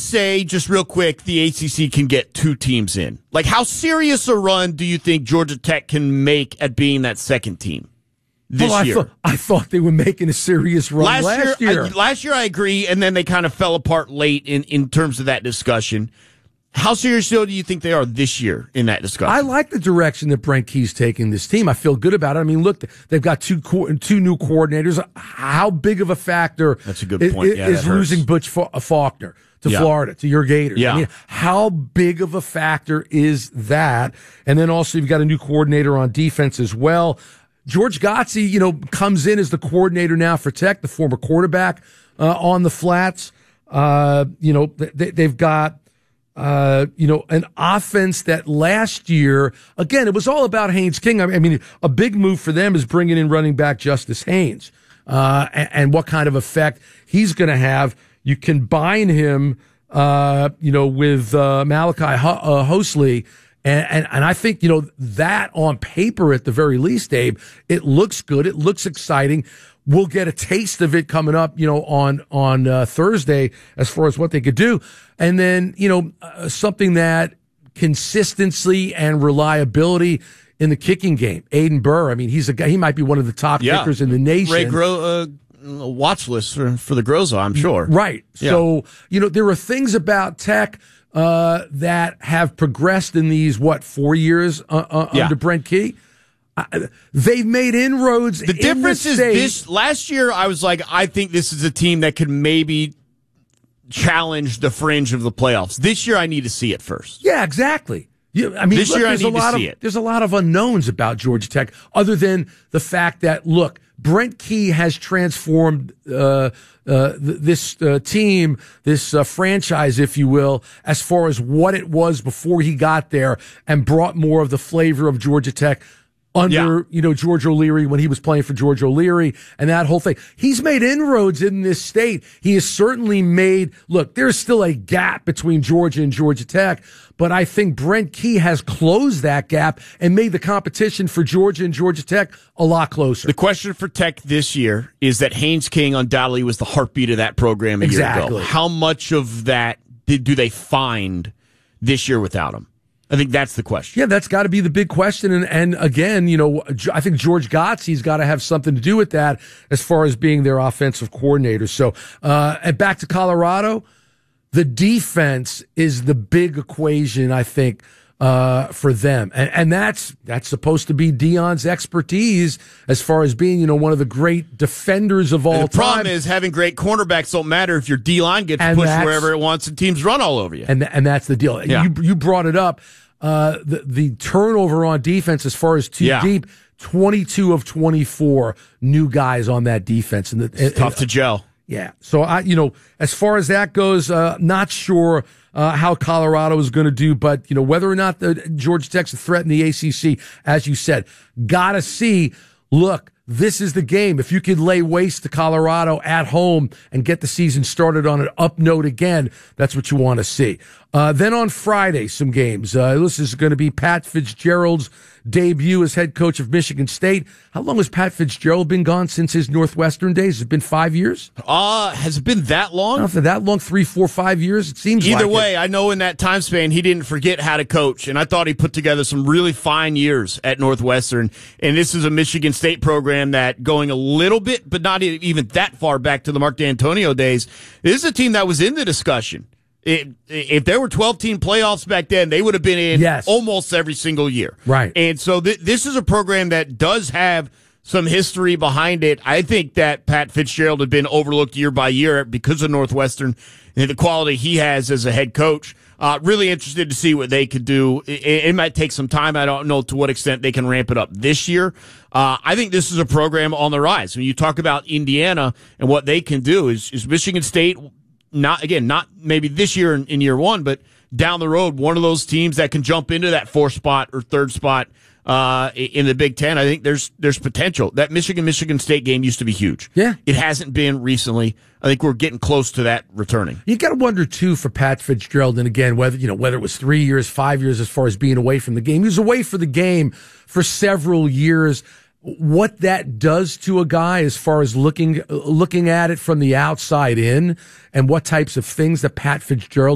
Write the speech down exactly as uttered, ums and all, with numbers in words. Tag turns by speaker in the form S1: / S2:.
S1: say, just real quick, the A C C can get two teams in? Like, how serious a run do you think Georgia Tech can make at being that second team this
S2: well, I
S1: year?
S2: Thought, I thought they were making a serious run last, last year. year.
S1: I, last year, I agree, and then they kind of fell apart late in, in terms of that discussion. How serious do you think they are this year in that discussion?
S2: I like the direction that Brent Key's taking this team. I feel good about it. I mean, look, they've got two co- two new coordinators. How big of a factor
S1: That's a good point.
S2: is,
S1: Yeah,
S2: is losing Butch Faulkner to
S1: yeah.
S2: Florida, to your Gators?
S1: Yeah.
S2: I mean, how big of a factor is that? And then also you've got a new coordinator on defense as well. George Godsey, you know, comes in as the coordinator now for Tech, the former quarterback uh, on the flats. Uh, you know, they, they've got... Uh, you know, an offense that last year, again, it was all about Haynes King. I mean, a big move for them is bringing in running back Justice Haynes, uh, and, and what kind of effect he's going to have. You combine him, uh, you know, with, uh, Malachi Ho- uh, Hosley. And, and, and I think, you know, that on paper at the very least, Abe, it looks good. It looks exciting. We'll get a taste of it coming up, you know, on, on, uh, Thursday as far as what they could do. And then, you know, uh, something that consistency and reliability in the kicking game. Aiden Burr, I mean, he's a guy, he might be one of the top
S1: yeah.
S2: kickers in the nation.
S1: Ray Gro, uh, watch list for, for the Grozo, I'm sure.
S2: Right.
S1: Yeah.
S2: So, you know, there are things about Tech, uh, that have progressed in these, what, four years uh, uh,
S1: yeah.
S2: under Brent Key. Uh, they've made inroads.
S1: The difference
S2: in the
S1: is
S2: state.
S1: this last year I was like, I think this is a team that could maybe challenge the fringe of the playoffs. This year I need to see it first.
S2: Yeah, exactly. You, I mean,
S1: this
S2: look,
S1: year I
S2: there's
S1: need
S2: a lot
S1: to see
S2: of,
S1: it.
S2: There's a lot of unknowns about Georgia Tech, other than the fact that, look, Brent Key has transformed uh, uh, th- this uh, team, this uh, franchise, if you will, as far as what it was before he got there, and brought more of the flavor of Georgia Tech under, yeah. you know, George O'Leary when he was playing for George O'Leary and that whole thing. He's made inroads in this state. He has certainly made, look, there's still a gap between Georgia and Georgia Tech, but I think Brent Key has closed that gap and made the competition for Georgia and Georgia Tech a lot closer.
S1: The question for Tech this year is that Haynes King undoubtedly was the heartbeat of that program a
S2: exactly.
S1: year ago. How much of that did, do they find this year without him? I think that's the question.
S2: Yeah, that's got to be the big question. And, and again, you know, I think George Godsey's got to have something to do with that as far as being their offensive coordinator. So, uh, and back to Colorado, the defense is the big equation, I think, uh, for them. And, and that's, that's supposed to be Deion's expertise as far as being, you know, one of the great defenders of all time.
S1: The problem is having great cornerbacks don't matter if your D-line gets
S2: and
S1: pushed wherever it wants and teams run all over you.
S2: And, and that's the deal.
S1: Yeah.
S2: You, you brought it up. Uh, the, the turnover on defense as far as too
S1: yeah.
S2: deep, twenty-two of twenty-four new guys on that defense. And the,
S1: it's and, tough to gel.
S2: Yeah. So I, you know, as far as that goes, uh, not sure, uh, how Colorado is going to do, but, you know, whether or not the Georgia Tech's a threat in the A C C, as you said, gotta see, look, this is the game. If you could lay waste to Colorado at home and get the season started on an up note again, that's what you want to see. Uh, then on Friday, some games. Uh, this is going to be Pat Fitzgerald's debut as head coach of Michigan State. How long has Pat Fitzgerald been gone since his Northwestern days? Has it been five years?
S1: Uh, has it been that long?
S2: Not for that long, three, four, five years. It seems
S1: Either
S2: like
S1: way,
S2: it.
S1: I know in that time span, he didn't forget how to coach, and I thought he put together some really fine years at Northwestern. And this is a Michigan State program that, going a little bit, but not even that far back to the Mark D'Antonio days, this is a team that was in the discussion. It, if there were twelve-team playoffs back then, they would have been in
S2: yes.
S1: almost every single year.
S2: Right.
S1: And so th- this is a program that does have some history behind it. I think that Pat Fitzgerald had been overlooked year by year because of Northwestern and the quality he has as a head coach. Uh, really interested to see what they could do. It, it might take some time. I don't know to what extent they can ramp it up this year. Uh, I think this is a program on the rise. When you talk about Indiana and what they can do, is, is Michigan State, not again, not maybe this year in, in year one, but down the road, one of those teams that can jump into that fourth spot or third spot uh, in the Big Ten. I think there's there's potential. That Michigan Michigan State game used to be huge.
S2: Yeah,
S1: it hasn't been recently. I think we're getting close to that returning.
S2: You got to wonder too for Pat Fitzgerald, and again, whether you know whether it was three years, five years, as far as being away from the game. He was away for the game for several years. What that does to a guy as far as looking looking at it from the outside in, and what types of things that Pat Fitzgerald